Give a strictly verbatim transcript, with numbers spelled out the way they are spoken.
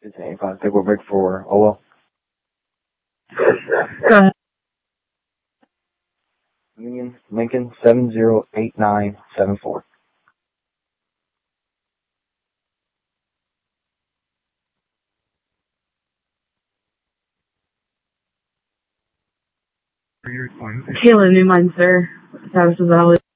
eighty-five, take break for Olo. Go ahead. Union, Lincoln, seven zero eight nine seven four. Kayla Newmine, sir. Travis is valid.